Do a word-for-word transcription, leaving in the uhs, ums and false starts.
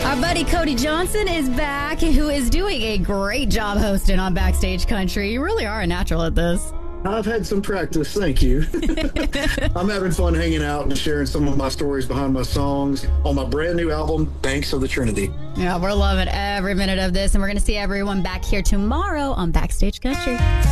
Our buddy Cody Johnson is back, who is doing a great job hosting on Backstage Country. You really are a natural at this. I've had some practice, thank you. I'm having fun hanging out and sharing some of my stories behind my songs on my brand new album, Banks of the Trinity. Yeah, we're loving every minute of this, and we're going to see everyone back here tomorrow on Backstage Country.